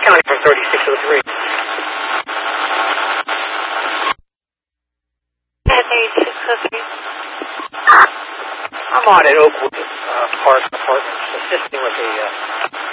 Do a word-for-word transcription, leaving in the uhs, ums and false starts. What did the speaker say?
County from thirty-six oh three. I'm on at Oakwood uh, Park Apartments, assisting with a uh,